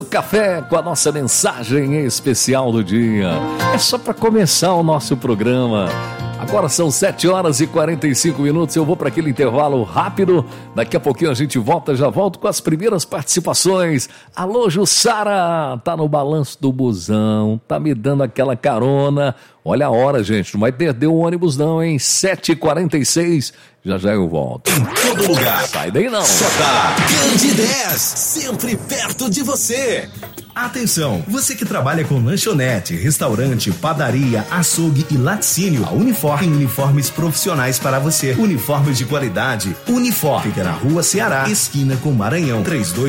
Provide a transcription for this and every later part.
Café com a nossa mensagem especial do dia. É só para começar o nosso programa. Agora são 7h45. Eu vou para aquele intervalo rápido. Daqui a pouquinho a gente volta. Já volto com as primeiras participações. Alô, Jussara, tá no balanço do busão, tá me dando aquela carona. Olha a hora, gente, não vai perder o ônibus não, hein? 7h46. Já eu volto. Em todo lugar. Sai daí não. Só tá Candidez, sempre perto de você. Atenção, você que trabalha com lanchonete, restaurante, padaria, açougue e laticínio, a Unifor tem uniformes profissionais para você. Uniformes de qualidade. Unifor fica na Rua Ceará, esquina com Maranhão,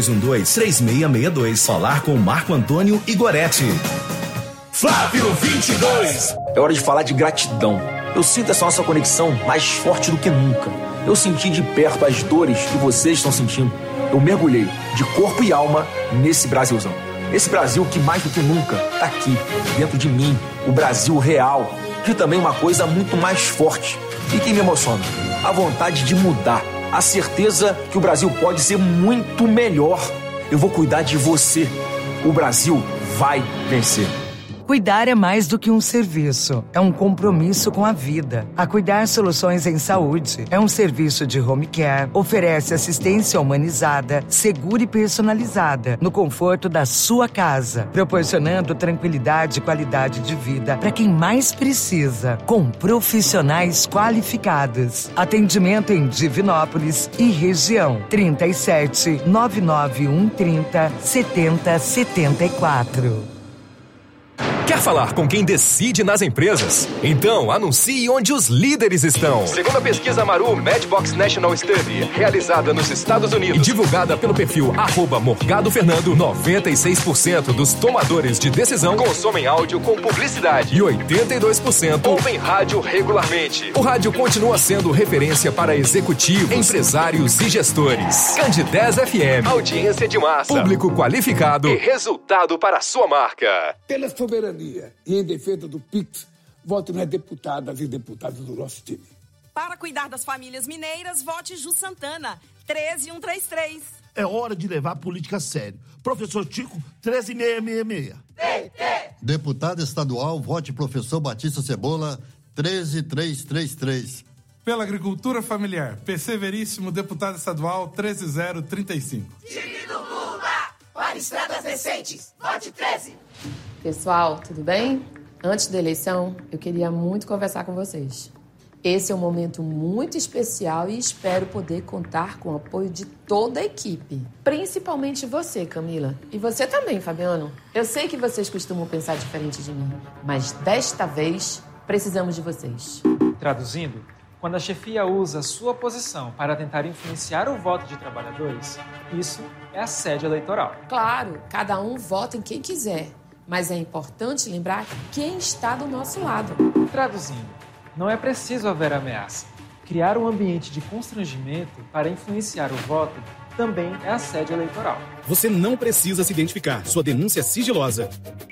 3212-3662. Falar com Marco Antônio Igoretti. Flávio 22. É hora de falar de gratidão. Eu sinto essa nossa conexão mais forte do que nunca. Eu senti de perto as dores que vocês estão sentindo. Eu mergulhei de corpo e alma nesse Brasilzão. Esse Brasil que mais do que nunca tá aqui, dentro de mim. O Brasil real. Que também é uma coisa muito mais forte. E que me emociona? A vontade de mudar. A certeza que o Brasil pode ser muito melhor. Eu vou cuidar de você. O Brasil vai vencer. Cuidar é mais do que um serviço, é um compromisso com a vida. A Cuidar Soluções em Saúde é um serviço de home care, oferece assistência humanizada, segura e personalizada, no conforto da sua casa, proporcionando tranquilidade e qualidade de vida para quem mais precisa, com profissionais qualificados. Atendimento em Divinópolis e região, 37 991 30 70 74. Quer falar com quem decide nas empresas? Então anuncie onde os líderes estão. Segundo a pesquisa Maru Madbox National Study, realizada nos Estados Unidos e divulgada pelo perfil @MorgadoFernando, 96% dos tomadores de decisão consomem áudio com publicidade e 82% ouvem rádio regularmente. O rádio continua sendo referência para executivos, empresários e gestores. Candidez FM, audiência de massa, público qualificado e resultado para a sua marca. Pela soberania e em defesa do PIX, vote nas deputadas e deputados do nosso time. Para cuidar das famílias mineiras, vote Ju Santana, 13133. É hora de levar a política a sério. Professor Chico, 13666. Deputado estadual, vote professor Batista Cebola, 13333. Pela agricultura familiar, PC Veríssimo, deputado estadual, 13035. Time do Lula, para estradas decentes, vote 13. Pessoal, tudo bem? Antes da eleição, eu queria muito conversar com vocês. Esse é um momento muito especial e espero poder contar com o apoio de toda a equipe. Principalmente você, Camila. E você também, Fabiano. Eu sei que vocês costumam pensar diferente de mim, mas desta vez precisamos de vocês. Traduzindo, quando a chefia usa a sua posição para tentar influenciar o voto de trabalhadores, isso é assédio eleitoral. Claro, cada um vota em quem quiser. Mas é importante lembrar quem está do nosso lado. Traduzindo, não é preciso haver ameaça. Criar um ambiente de constrangimento para influenciar o voto também é assédio eleitoral. Você não precisa se identificar. Sua denúncia é sigilosa.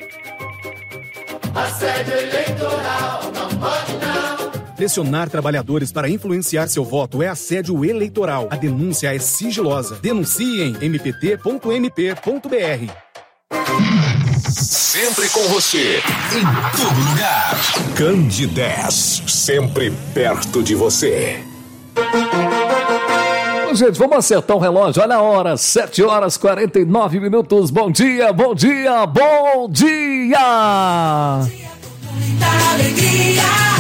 Assédio eleitoral, não pode não. Pressionar trabalhadores para influenciar seu voto é assédio eleitoral. A denúncia é sigilosa. Denuncie em mpt.mp.br. Sempre com você, em todo lugar. Candidez, sempre perto de você. Gente, vamos acertar o relógio. Olha a hora, 7h49. Bom dia, bom dia, bom dia! Bom dia com muita alegria.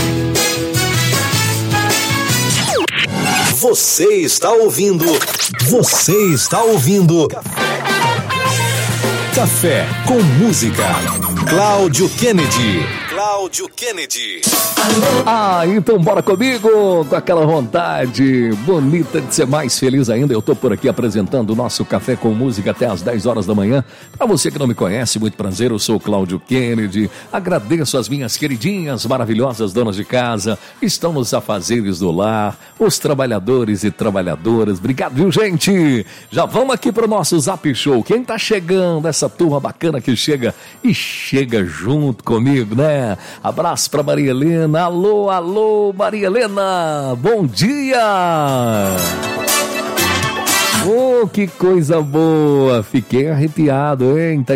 Você está ouvindo Café com Música. Cláudio Kennedy. Então bora comigo, com aquela vontade bonita de ser mais feliz ainda. Eu tô por aqui apresentando o nosso Café com Música até às 10 horas da manhã. Pra você que não me conhece, muito prazer, eu sou o Cláudio Kennedy. Agradeço as minhas queridinhas, maravilhosas donas de casa, estão nos afazeres do lar, os trabalhadores e trabalhadoras. Obrigado, viu, gente? Já vamos aqui pro nosso Zap Show. Quem tá chegando, essa turma bacana que chega e chega junto comigo, né? Abraço pra Maria Helena. Alô, alô, Maria Helena. Bom dia. Oh, que coisa boa. Fiquei arrepiado, hein?